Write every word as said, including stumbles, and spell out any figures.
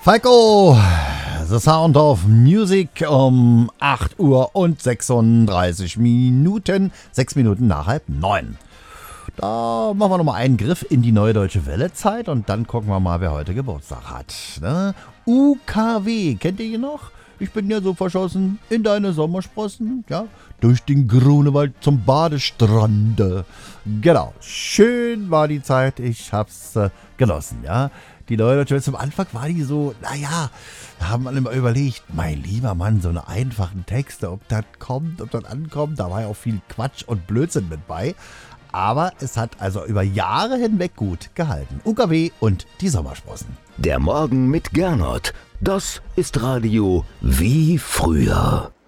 Falco, The Sound of Music um acht Uhr und sechsunddreißig Minuten, sechs Minuten nach halb neun. Da machen wir nochmal einen Griff in die Neue Deutsche Welle-Zeit und dann gucken wir mal, wer heute Geburtstag hat. Ne? U K W, kennt ihr ihn noch? Ich bin ja so verschossen in deine Sommersprossen, ja, durch den Grunewald zum Badestrande. Genau, schön war die Zeit, ich hab's äh, genossen, ja. Die Neue Deutsche Welle, zum Anfang war die so, naja, da haben wir immer überlegt, mein lieber Mann, so eine einfachen Texte, ob das kommt, ob das ankommt, da war ja auch viel Quatsch und Blödsinn mit bei. Aber es hat also über Jahre hinweg gut gehalten. U K W und die Sommersprossen. Der Morgen mit Gernot. Das ist Radio wie früher.